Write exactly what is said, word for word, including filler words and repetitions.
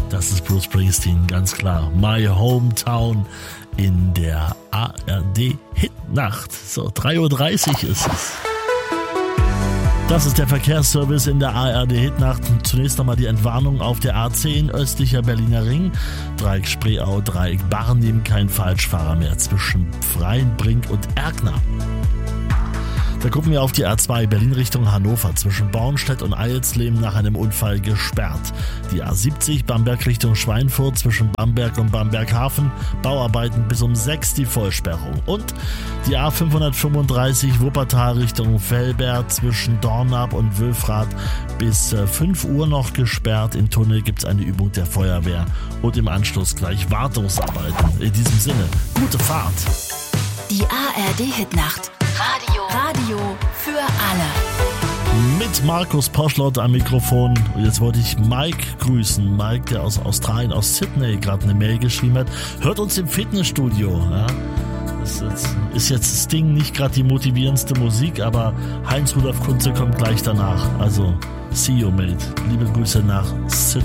Das ist Bruce Springsteen, ganz klar. My Hometown in der A R D-Hitnacht. So, drei Uhr dreißig ist es. Das ist der Verkehrsservice in der A R D-Hitnacht. Zunächst nochmal die Entwarnung auf der A zehn, östlicher Berliner Ring. Dreieck Spreeau, Dreieck Barnim, kein Falschfahrer mehr zwischen Freienbrink und Erkner. Da gucken wir auf die A zwei, Berlin Richtung Hannover, zwischen Bornstedt und Eilsleben nach einem Unfall gesperrt. Die A siebzig, Bamberg Richtung Schweinfurt, zwischen Bamberg und Bamberghafen, Bauarbeiten bis um sechs die Vollsperrung. Und die A fünfhundertfünfunddreißig, Wuppertal Richtung Velbert, zwischen Dornap und Wülfrath bis fünf Uhr noch gesperrt. Im Tunnel gibt es eine Übung der Feuerwehr und im Anschluss gleich Wartungsarbeiten. In diesem Sinne, gute Fahrt. Die A R D-Hitnacht. Radio. Radio für alle. Mit Markus Poschlott am Mikrofon. Und jetzt wollte ich Mike grüßen. Mike, der aus Australien, aus Sydney, gerade eine Mail geschrieben hat. Hört uns im Fitnessstudio. Ja? Das ist jetzt, ist jetzt Sting nicht gerade die motivierendste Musik, aber Heinz-Rudolf Kunze kommt gleich danach. Also, see you, mate. Liebe Grüße nach Sydney.